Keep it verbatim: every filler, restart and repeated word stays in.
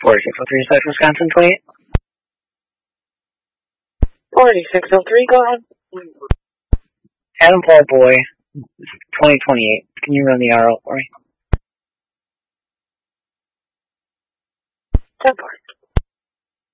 forty-six oh three, South Wisconsin, twenty-eight. forty-six oh three, go ahead. Adam Paul Boy, twenty twenty-eight. Can you run the R O for me? ten four.